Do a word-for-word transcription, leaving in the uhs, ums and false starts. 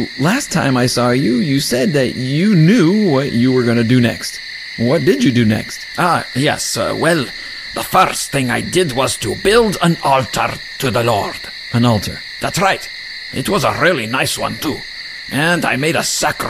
Last time I saw you, you said that you knew what you were going to do next. What did you do next? Ah, yes, uh, well, the first thing I did was to build an altar to the Lord. An altar? That's right. It was a really nice one, too. And I made a sacrifice